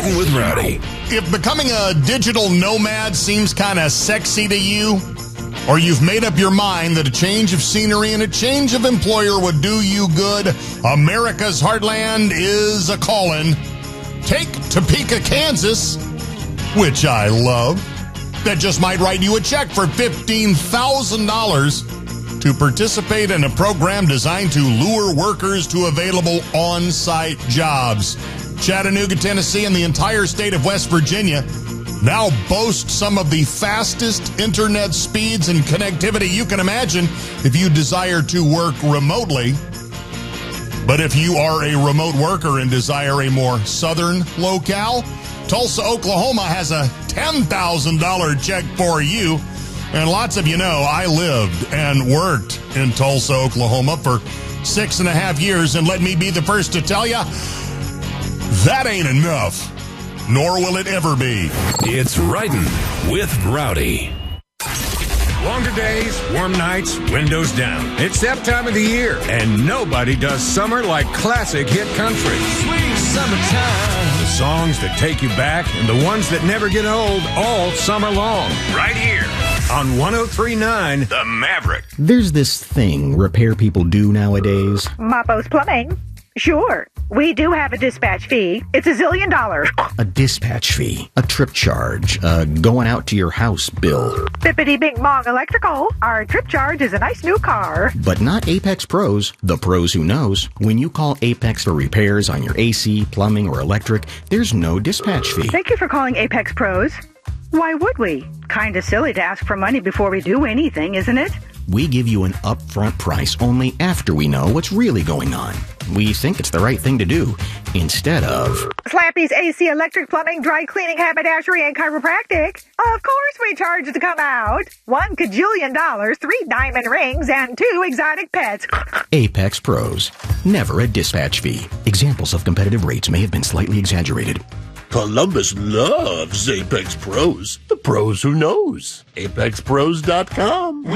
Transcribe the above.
Riding with Rowdy. If becoming a digital nomad seems kind of sexy to you, or you've made up your mind that a change of scenery and a change of employer would do you good, America's heartland is a callin'. Take Topeka, Kansas, which I love, that just might write you a check for $15,000 to participate in a program designed to lure workers to available on-site jobs. Chattanooga, Tennessee, and the entire state of West Virginia now boast some of the fastest internet speeds and connectivity you can imagine if you desire to work remotely. But if you are a remote worker and desire a more southern locale, Tulsa, Oklahoma has a $10,000 check for you. And lots of you know I lived and worked in Tulsa, Oklahoma for 6.5 years. And let me be the first to tell you, that ain't enough. Nor will it ever be. It's Riding with Rowdy. Longer days, warm nights, windows down. It's that time of the year, and nobody does summer like classic hit country. Sweet summertime. The songs that take you back and the ones that never get old all summer long. Right here on 103.9 The Maverick. There's this thing repair people do nowadays. Mappo's Plumbing. Sure, we do have a dispatch fee. It's $1 zillion. A dispatch fee, a trip charge, going out to your house bill. Bippity Bing Bong Electrical. Our trip charge is a nice new car. But not Apex Pros, the pros who knows. When you call Apex for repairs on your AC, plumbing, or electric, there's no dispatch fee. Thank you for calling Apex Pros. Why would we? Kinda silly to ask for money before we do anything, isn't it? We give you an upfront price only after we know what's really going on. We think it's the right thing to do, instead of Slappy's AC, electric, plumbing, dry cleaning, haberdashery, and chiropractic. Of course we charge to come out. $1 kajillion, 3 diamond rings, and 2 exotic pets. Apex Pros. Never a dispatch fee. Examples of competitive rates may have been slightly exaggerated. Columbus loves Apex Pros. The pros who knows. ApexPros.com.